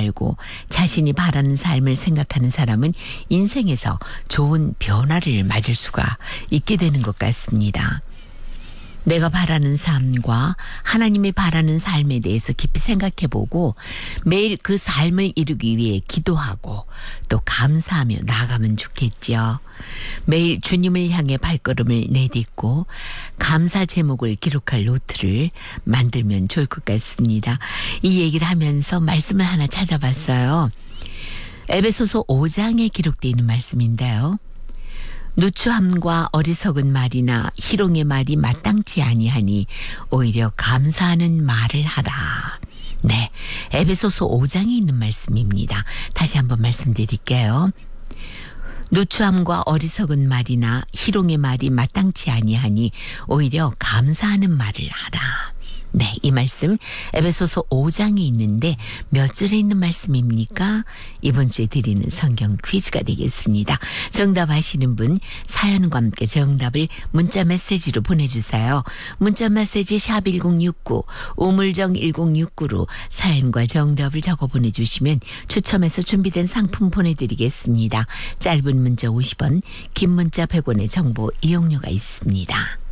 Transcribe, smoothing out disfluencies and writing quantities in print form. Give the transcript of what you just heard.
말고 자신이 바라는 삶을 생각하는 사람은 인생에서 좋은 변화를 맞을 수가 있게 되는 것 같습니다. 내가 바라는 삶과 하나님이 바라는 삶에 대해서 깊이 생각해보고 매일 그 삶을 이루기 위해 기도하고 또 감사하며 나아가면 좋겠죠. 매일 주님을 향해 발걸음을 내딛고 감사 제목을 기록할 노트를 만들면 좋을 것 같습니다. 이 얘기를 하면서 말씀을 하나 찾아봤어요. 에베소서 5장에 기록되어 있는 말씀인데요. 누추함과 어리석은 말이나 희롱의 말이 마땅치 아니하니 오히려 감사하는 말을 하라. 네, 에베소서 5장에 있는 말씀입니다. 다시 한번 말씀드릴게요. 누추함과 어리석은 말이나 희롱의 말이 마땅치 아니하니 오히려 감사하는 말을 하라. 네, 이 말씀 에베소서 5장에 있는데 몇 절에 있는 말씀입니까? 이번 주에 드리는 성경 퀴즈가 되겠습니다. 정답 아시는 분 사연과 함께 정답을 문자 메시지로 보내주세요. 문자 메시지 샵1069 우물정 1069로 사연과 정답을 적어 보내주시면 추첨해서 준비된 상품 보내드리겠습니다. 짧은 문자 50원, 긴 문자 100원의 정보 이용료가 있습니다.